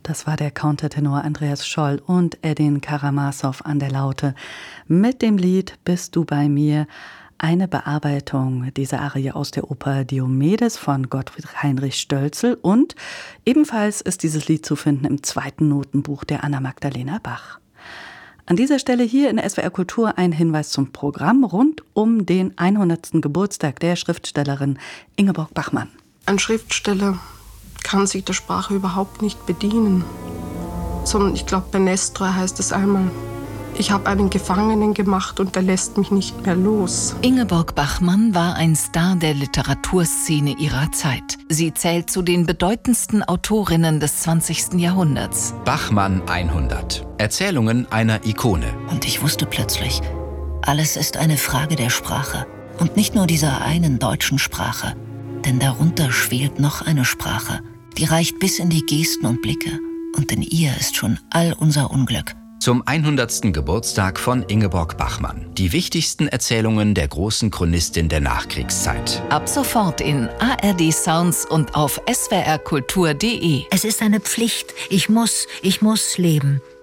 Das war der Countertenor Andreas Scholl und Edin Karamassow an der Laute mit dem Lied Bist du bei mir? Eine Bearbeitung dieser Arie aus der Oper Diomedes von Gottfried Heinrich Stölzl und ebenfalls ist dieses Lied zu finden im zweiten Notenbuch der Anna Magdalena Bach. An dieser Stelle hier in SWR Kultur ein Hinweis zum Programm rund um den 100. Geburtstag der Schriftstellerin Ingeborg Bachmann. Ein Schriftsteller kann sich der Sprache überhaupt nicht bedienen. Sondern ich glaube, bei Nestor heißt es einmal, ich habe einen Gefangenen gemacht und der lässt mich nicht mehr los. Ingeborg Bachmann war ein Star der Literaturszene ihrer Zeit. Sie zählt zu den bedeutendsten Autorinnen des 20. Jahrhunderts. Bachmann 100. Erzählungen einer Ikone. Und ich wusste plötzlich, alles ist eine Frage der Sprache. Und nicht nur dieser einen deutschen Sprache. Denn darunter schwelt noch eine Sprache. Die reicht bis in die Gesten und Blicke. Und in ihr ist schon all unser Unglück. Zum 100. Geburtstag von Ingeborg Bachmann. Die wichtigsten Erzählungen der großen Chronistin der Nachkriegszeit. Ab sofort in ARD Sounds und auf swrkultur.de. Es ist eine Pflicht. Ich muss leben.